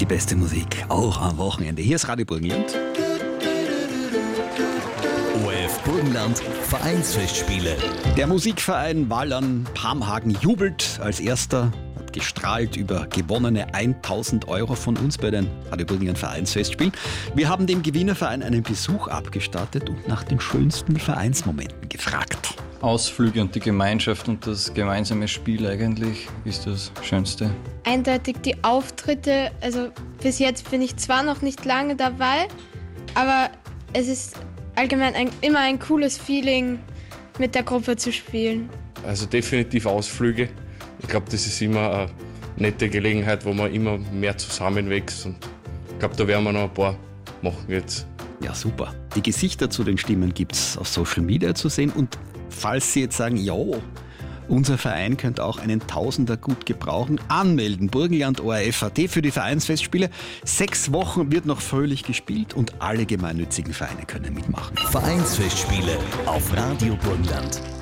die beste Musik, auch am Wochenende. Hier ist Radio Burgenland. ORF Burgenland Vereinsfestspiele. Der Musikverein Wallern Pamhagen jubelt als erster, hat gestrahlt über gewonnene 1.000 € von uns bei den Radio Burgenland Vereinsfestspielen. Wir haben dem Gewinnerverein einen Besuch abgestattet und nach den schönsten Vereinsmomenten gefragt. Ausflüge und die Gemeinschaft und das gemeinsame Spiel eigentlich ist das Schönste. Eindeutig die Auftritte, also bis jetzt bin ich zwar noch nicht lange dabei, aber es ist allgemein immer ein cooles Feeling, mit der Gruppe zu spielen. Also definitiv Ausflüge. Ich glaube, das ist immer eine nette Gelegenheit, wo man immer mehr zusammenwächst. Und ich glaube, da werden wir noch ein paar machen jetzt. Ja, super. Die Gesichter zu den Stimmen gibt es auf Social Media zu sehen. Und falls Sie jetzt sagen, ja, unser Verein könnte auch einen Tausender gut gebrauchen, anmelden. Burgenland ORF.at für die Vereinsfestspiele. 6 Wochen wird noch fröhlich gespielt und alle gemeinnützigen Vereine können mitmachen. Vereinsfestspiele auf Radio Burgenland.